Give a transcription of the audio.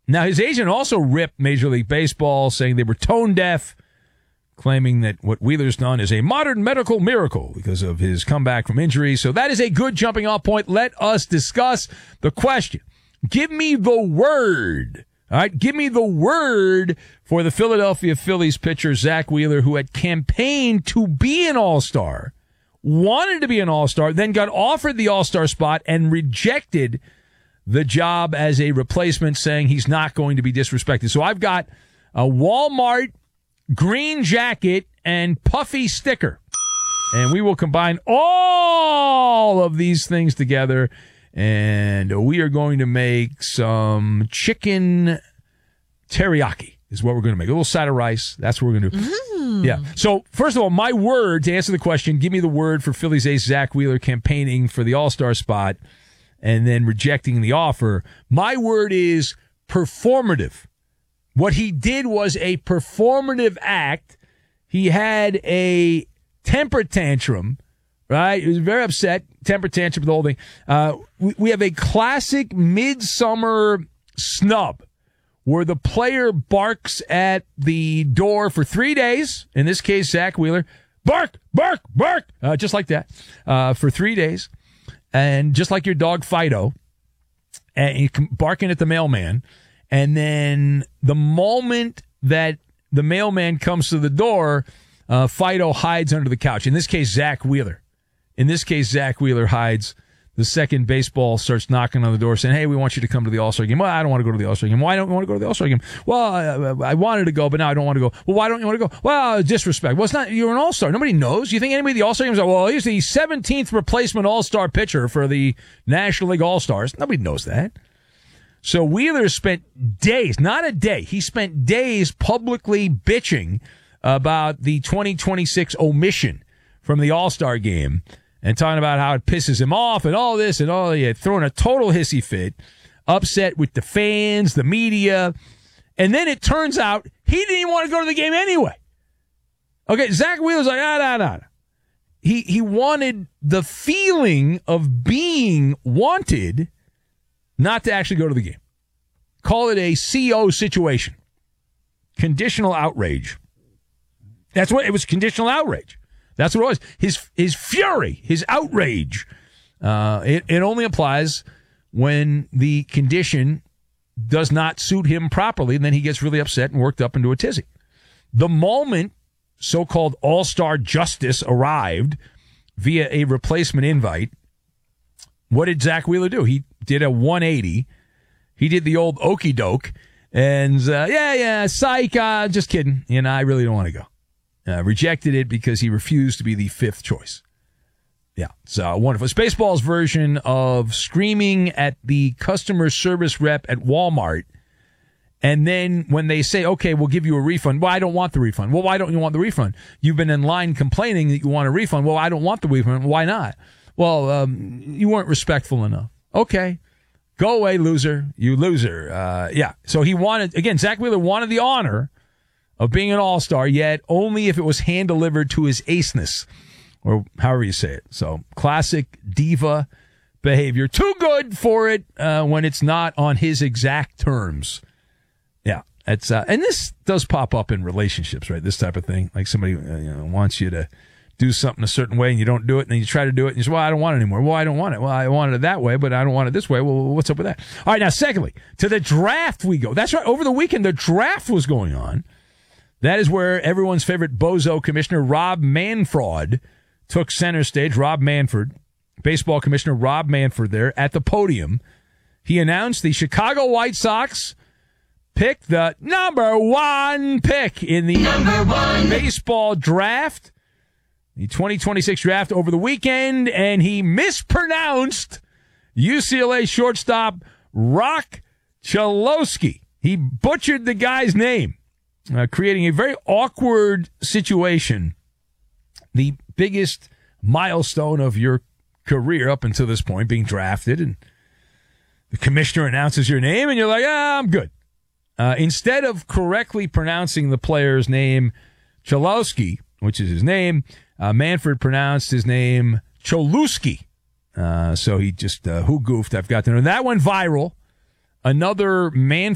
Now, his agent also ripped Major League Baseball, saying they were tone deaf, claiming that what Wheeler's done is a modern medical miracle because of his comeback from injury. So that is a good jumping off point. Let us discuss the question. Give me the word. All right, give me the word for the Philadelphia Phillies pitcher, Zack Wheeler, who had campaigned to be an all-star, wanted to be an all-star, then got offered the all-star spot and rejected the job as a replacement, saying he's not going to be disrespected. So I've got a Walmart green jacket and puffy sticker, and we will combine all of these things together, and we are going to make some chicken teriyaki is what we're going to make. A little side of rice. That's what we're going to do. Yeah. So, first of all, my word, to answer the question, give me the word for Phillies ace Zack Wheeler campaigning for the all-star spot and then rejecting the offer. My word is performative. What he did was a performative act. He had a temper tantrum, right? He was very upset, temper tantrum, the whole thing. We have a classic midsummer snub where the player barks at the door for 3 days. In this case, Zack Wheeler, bark, bark, bark, just like that, for 3 days. And just like your dog Fido, and you barking at the mailman. And then the moment that the mailman comes to the door, Fido hides under the couch. In this case, Zack Wheeler. Hides. The second baseball starts knocking on the door saying, hey, we want you to come to the All-Star game. Well, I don't want to go to the All-Star game. Why don't you want to go to the All-Star game? Well, I wanted to go, but now I don't want to go. Well, why don't you want to go? Well, disrespect. Well, it's not, you're an All-Star. Nobody knows. You think anybody at the All-Star game is like, well, he's the 17th replacement All-Star pitcher for the National League All-Stars. Nobody knows that. So Wheeler spent days, not a day, he spent days publicly bitching about the 2026 omission from the All-Star game and talking about how it pisses him off and all this and all that, throwing a total hissy fit, upset with the fans, the media. And then it turns out he didn't even want to go to the game anyway. Okay, Zack Wheeler's like, nah. He wanted the feeling of being wanted, not to actually go to the game. Call it a CO situation. Conditional outrage. That's what it was, conditional outrage. That's what it was. His fury, his outrage. It only applies when the condition does not suit him properly, and then he gets really upset and worked up into a tizzy. The moment so-called all-star justice arrived via a replacement invite, what did Zack Wheeler do? He did a 180. He did the old okey doke and, psych, just kidding. I really don't want to go. Rejected it because he refused to be the fifth choice. Yeah, so wonderful. It's baseball's version of screaming at the customer service rep at Walmart. And then when they say, okay, we'll give you a refund. Well, I don't want the refund. Well, why don't you want the refund? You've been in line complaining that you want a refund. Well, I don't want the refund. Why not? Well, you weren't respectful enough. Okay. Go away, loser. You loser. So he wanted, again, Zack Wheeler wanted the honor of being an all-star, yet only if it was hand-delivered to his aceness, or however you say it. So, classic diva behavior. Too good for it when it's not on his exact terms. Yeah, it's and this does pop up in relationships, right? This type of thing. Like somebody wants you to do something a certain way and you don't do it, and then you try to do it, and you say, well, I don't want it anymore. Well, I don't want it. Well, I wanted it that way, but I don't want it this way. Well, what's up with that? All right, now, secondly, to the draft we go. That's right. Over the weekend, the draft was going on. That is where everyone's favorite bozo commissioner, Rob Manfred, took center stage. Rob Manfred, baseball commissioner Rob Manfred there at the podium. He announced the Chicago White Sox picked the number one pick in the baseball draft, the 2026 draft over the weekend, and he mispronounced UCLA shortstop Rock Chalosky. He butchered the guy's name. Creating a very awkward situation. The biggest milestone of your career up until this point, being drafted, and the commissioner announces your name, and you're like, I'm good. Instead of correctly pronouncing the player's name, Chalosky, which is his name, Manfred pronounced his name Cholewski. So he just, who goofed? I've got to know. That went viral. Another Manfred